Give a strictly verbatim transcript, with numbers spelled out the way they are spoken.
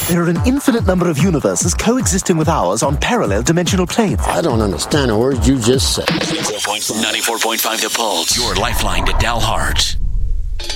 There are an infinite number of universes coexisting with ours on parallel dimensional planes. I don't understand a word you just said. ninety-four point five The Pulse. Your lifeline to Dalhart.